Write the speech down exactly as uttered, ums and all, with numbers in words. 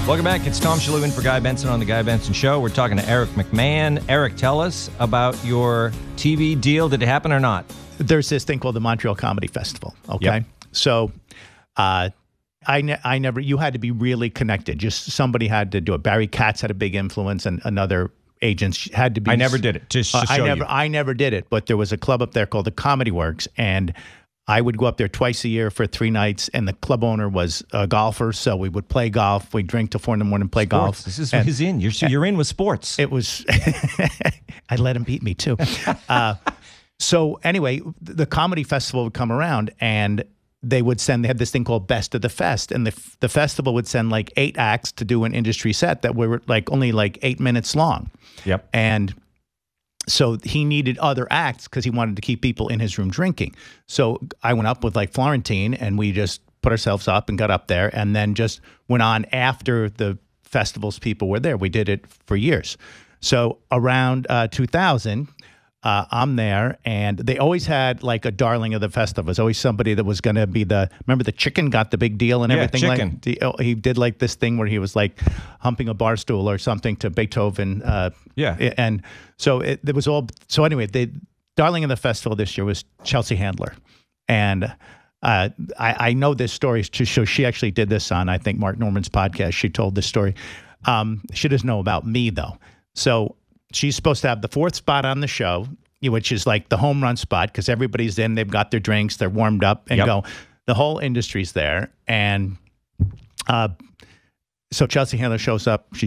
Welcome back. It's Tom Shalhoub in for Guy Benson on The Guy Benson Show. We're talking to Eric McMahon. Eric, tell us about your T V deal. Did it happen or not? There's this thing called the Montreal Comedy Festival, okay? Yep. So uh, I, ne- I never, you had to be really connected. Just somebody had to do it. Barry Katz had a big influence, and another agents had to be. I never did it, just to uh, show I never, you. I never did it, but there was a club up there called the Comedy Works, and I would go up there twice a year for three nights, and the club owner was a golfer, so we would play golf. We'd drink till four in the morning, play Sports. golf. This is and, his in. You're, you're in with sports. It was, I let him beat me too. Uh, so anyway, the comedy festival would come around, and they would send, they had this thing called Best of the Fest, and the the festival would send like eight acts to do an industry set that were like only like eight minutes long. Yep. And so he needed other acts because he wanted to keep people in his room drinking. So I went up with like Florentine, and we just put ourselves up and got up there, and then just went on after the festivals people were there. We did it for years. So around uh, two thousand, uh, I'm there, and they always had like a darling of the festival. It was always somebody that was going to be the, remember the Chicken got the big deal and Yeah, everything? Chicken. Like, the, oh, he did like this thing where he was like humping a bar stool or something to Beethoven. Uh, Yeah. And so it, it was all, so anyway, the darling of the festival this year was Chelsea Handler. And uh, I, I know this story to show she actually did this on, I think, Mark Norman's podcast. She told this story. Um, she doesn't know about me, though. So she's supposed to have the fourth spot on the show, which is like the home run spot, because everybody's in, they've got their drinks, they're warmed up, and Yep. go. The whole industry's there. And uh, so Chelsea Handler shows up. She